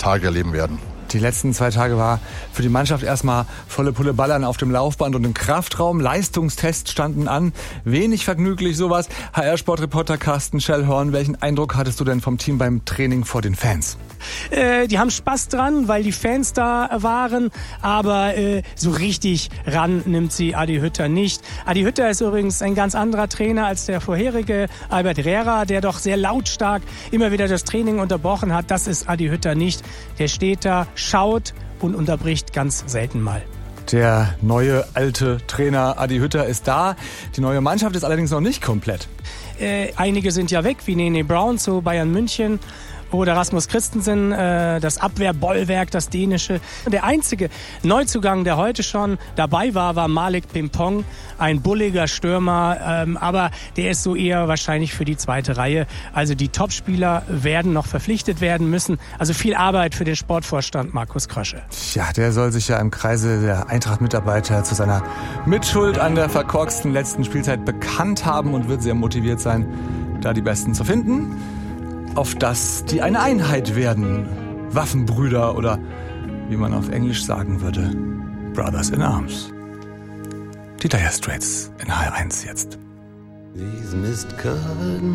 Tage erleben werden. Die letzten 2 Tage war für die Mannschaft erstmal volle Pulle Ballern auf dem Laufband und im Kraftraum. Leistungstests standen an. Wenig vergnüglich sowas. HR-Sportreporter Carsten Schellhorn, welchen Eindruck hattest du denn vom Team beim Training vor den Fans? Die haben Spaß dran, weil die Fans da waren, aber so richtig ran nimmt sie Adi Hütter nicht. Adi Hütter ist übrigens ein ganz anderer Trainer als der vorherige Albert Herrera, der doch sehr lautstark immer wieder das Training unterbrochen hat. Das ist Adi Hütter nicht. Der steht da, schaut und unterbricht ganz selten mal. Der neue alte Trainer Adi Hütter ist da. Die neue Mannschaft ist allerdings noch nicht komplett. Einige sind ja weg, wie Nene Brown zu Bayern München. Oder Rasmus Christensen, das Abwehrbollwerk, das dänische. Der einzige Neuzugang, der heute schon dabei war Malik Pimpong, ein bulliger Stürmer, aber der ist so eher wahrscheinlich für die zweite Reihe. Also die Topspieler werden noch verpflichtet werden müssen. Also viel Arbeit für den Sportvorstand Markus Krösche. Ja, der soll sich ja im Kreise der Eintracht-Mitarbeiter zu seiner Mitschuld an der verkorksten letzten Spielzeit bekannt haben und wird sehr motiviert sein, da die Besten zu finden. Auf dass die eine Einheit werden. Waffenbrüder oder, wie man auf Englisch sagen würde, Brothers in Arms. Die Dire Straits in HR1 jetzt.